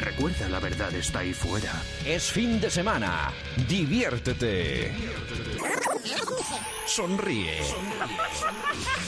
Recuerda, la verdad está ahí fuera. Es fin de semana. Diviértete. Sonríe.